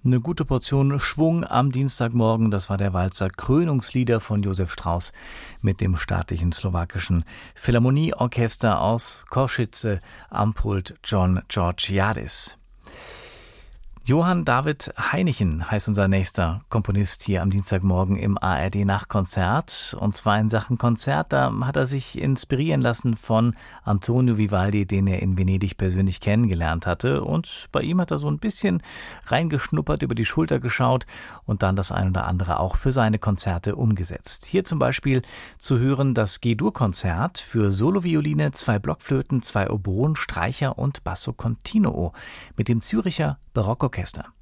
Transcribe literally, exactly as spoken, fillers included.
Eine gute Portion Schwung am Dienstagmorgen, das war der Walzer Krönungslieder von Josef Strauss mit dem staatlichen slowakischen Philharmonieorchester aus Košice am Pult John Georgiadis. Johann David Heinichen heißt unser nächster Komponist hier am Dienstagmorgen im A R D-Nachtkonzert. Und zwar in Sachen Konzert, da hat er sich inspirieren lassen von Antonio Vivaldi, den er in Venedig persönlich kennengelernt hatte. Und bei ihm hat er so ein bisschen reingeschnuppert, über die Schulter geschaut und dann das ein oder andere auch für seine Konzerte umgesetzt. Hier zum Beispiel zu hören das G-Dur-Konzert für Solovioline, zwei Blockflöten, zwei Oboen, Streicher und Basso Continuo mit dem Züricher Barockorchester.